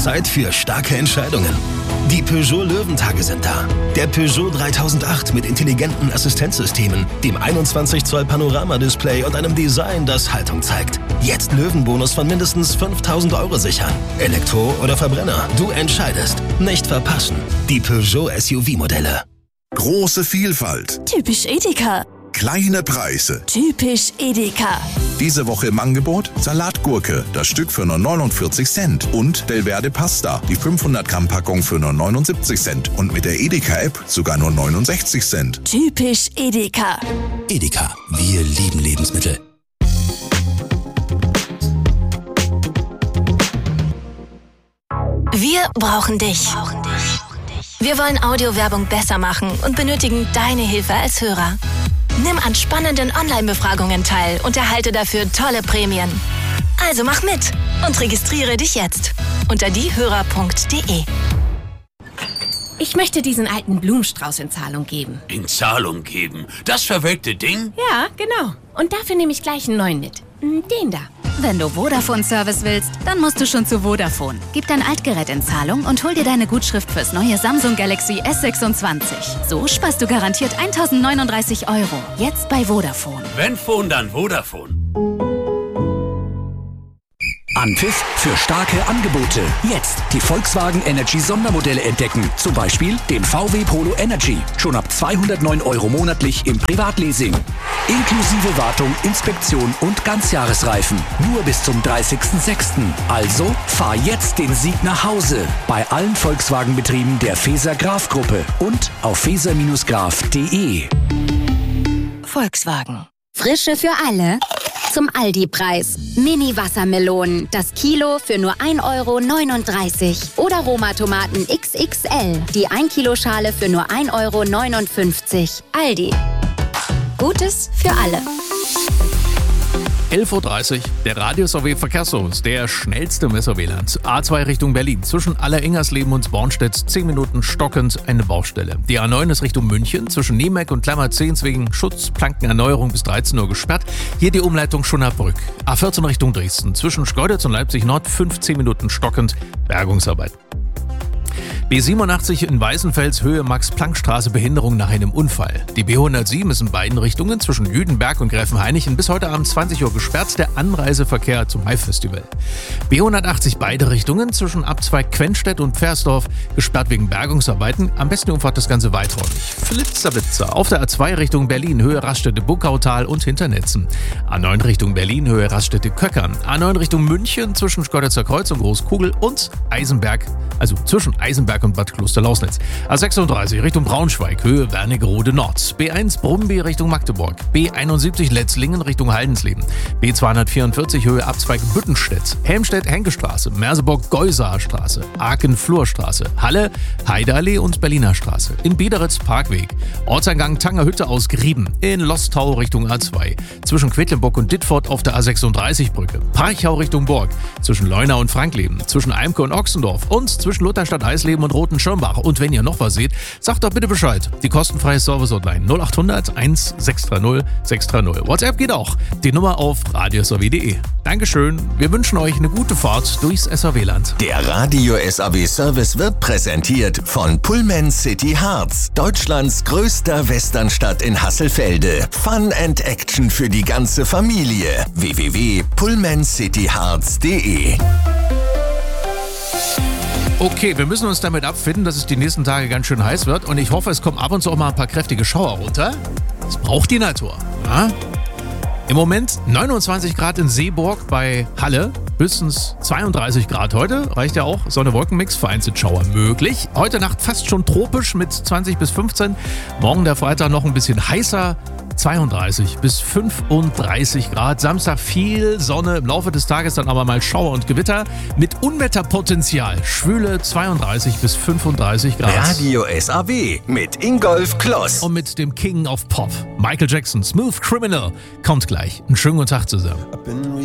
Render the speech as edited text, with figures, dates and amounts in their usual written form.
Zeit für starke Entscheidungen. Die Peugeot Löwentage sind da. Der Peugeot 3008 mit intelligenten Assistenzsystemen, dem 21 Zoll Panoramadisplay und einem Design, das Haltung zeigt. Jetzt Löwenbonus von mindestens 5.000 € sichern. Elektro oder Verbrenner, du entscheidest. Nicht verpassen. Die Peugeot SUV-Modelle. Große Vielfalt. Typisch Edeka. Kleine Preise. Typisch Edeka. Diese Woche im Angebot Salatgurke, das Stück für nur 49 Cent. Und Belverde Pasta, die 500 Gramm Packung für nur 79 Cent. Und mit der Edeka-App sogar nur 69 Cent. Typisch Edeka. Edeka, wir lieben Lebensmittel. Wir brauchen dich. Wir wollen Audiowerbung besser machen und benötigen deine Hilfe als Hörer. Nimm an spannenden Online-Befragungen teil und erhalte dafür tolle Prämien. Also mach mit und registriere dich jetzt unter diehörer.de. Ich möchte diesen alten Blumenstrauß in Zahlung geben. In Zahlung geben? Das verwelkte Ding? Ja, genau. Und dafür nehme ich gleich einen neuen mit. Den da. Wenn du Vodafone-Service willst, dann musst du schon zu Vodafone. Gib dein Altgerät in Zahlung und hol dir deine Gutschrift fürs neue Samsung Galaxy S26. So sparst du garantiert 1.039 €. Jetzt bei Vodafone. Wenn Phone, dann Vodafone. Anpfiff für starke Angebote. Jetzt die Volkswagen Energy Sondermodelle entdecken. Zum Beispiel den VW Polo Energy. Schon ab 209 € monatlich im Privatleasing. Inklusive Wartung, Inspektion und Ganzjahresreifen. Nur bis zum 30.06. Also fahr jetzt den Sieg nach Hause. Bei allen Volkswagen-Betrieben der Faeser-Graf-Gruppe und auf faeser-graf.de. Volkswagen. Frische für alle. Zum Aldi-Preis. Mini-Wassermelonen, das Kilo für nur 1,39 € Oder Roma-Tomaten XXL, die 1-Kilo-Schale für nur 1,59 €. Aldi. Gutes für alle. 11.30 Uhr, der Radius AW Verkehrsservice, der schnellste im SAW-Land. A2 Richtung Berlin, zwischen Allerengersleben und Bornstedt 10 Minuten stockend eine Baustelle. Die A9 ist Richtung München, zwischen Niemeck und Klammer-10 wegen Schutzplankenerneuerung bis 13 Uhr gesperrt. Hier die Umleitung Schunnerbrück. A14 Richtung Dresden, zwischen Schkeuditz und Leipzig Nord 15 Minuten stockend Bergungsarbeit. B87 in Weißenfels, Höhe Max-Planck-Straße, Behinderung nach einem Unfall. Die B107 ist in beiden Richtungen zwischen Jüdenberg und Gräfenhainichen bis heute Abend 20 Uhr gesperrt, der Anreiseverkehr zum Mai-Festival. B180 beide Richtungen zwischen Abzweig Quenstedt und Pfersdorf gesperrt wegen Bergungsarbeiten. Am besten umfahrt das Ganze weiträumig. Flitzerwitzer auf der A2 Richtung Berlin, Höhe Raststätte-Buckautal und Hinternetzen. A9 Richtung Berlin, Höhe Raststätte-Köckern. A9 Richtung München zwischen Schkeuditzer Kreuz und Großkugel und Eisenberg, also zwischen Eisenberg und Bad Klosterlausnitz. A36 Richtung Braunschweig, Höhe Wernigerode Nord. B1 Brumby Richtung Magdeburg. B71 Letzlingen Richtung Haldensleben. B244 Höhe Abzweig Büttenstedt. Helmstedt-Henke-Straße, Merseburg-Geusaer-Straße, Aachen-Flurstraße, Halle, Heideallee und Berliner Straße. In Biederitz Parkweg. Ortseingang Tangerhütte aus Grieben. In Lostau Richtung A2. Zwischen Quedlinburg und Dittfurt auf der A36-Brücke. Parchau Richtung Burg. Zwischen Leuna und Frankleben. Zwischen Eimke und Ochsendorf. Und zwischen Lutherstadt Eisleben und Roten-Schirmbach. Und wenn ihr noch was seht, sagt doch bitte Bescheid. Die kostenfreie Service-Hotline 0800 1630 630. WhatsApp geht auch. Die Nummer auf radiosw.de. Dankeschön. Wir wünschen euch eine gute Fahrt durchs SAW-Land. Der Radio SAW Service wird präsentiert von Pullman City Harz, Deutschlands größter Westernstadt in Hasselfelde. Fun and Action für die ganze Familie. www.pullmancityharz.de. Okay, wir müssen uns damit abfinden, dass es die nächsten Tage ganz schön heiß wird und ich hoffe, es kommen ab und zu auch mal ein paar kräftige Schauer runter. Das braucht die Natur. Ja? Im Moment 29 Grad in Seeburg bei Halle, höchstens 32 Grad heute, reicht ja auch. Sonne-Wolken-Mix, vereinzelt Schauer möglich. Heute Nacht fast schon tropisch mit 20 bis 15. Morgen der Freitag noch ein bisschen heißer, 32 bis 35 Grad. Samstag viel Sonne, im Laufe des Tages dann aber mal Schauer und Gewitter mit Unwetterpotenzial. Schwüle 32 bis 35 Grad. Radio SAW mit Ingolf Kloss. Und mit dem King of Pop, Michael Jackson, Smooth Criminal, kommt gleich. Einen schönen guten Tag zusammen.